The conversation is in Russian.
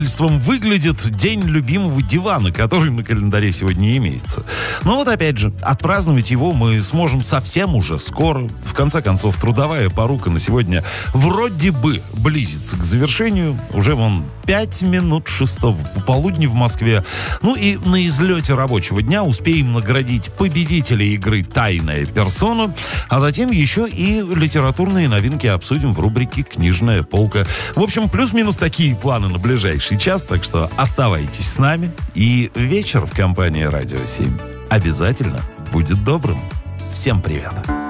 выглядит день любимого дивана, который на календаре сегодня имеется. Но вот опять же, отпраздновать его мы сможем совсем уже скоро. В конце концов, трудовая порука на сегодня вроде бы близится к завершению. Уже вон 5 минут 6 пополудни в Москве. Ну и на излете рабочего дня успеем наградить победителя игры «Тайная персона», а затем еще и литературные новинки обсудим в рубрике «Книжная полка». В общем, плюс-минус такие планы на ближайший час, так что оставайтесь с нами, и вечер в компании «Радио 7» обязательно будет добрым. Всем привет!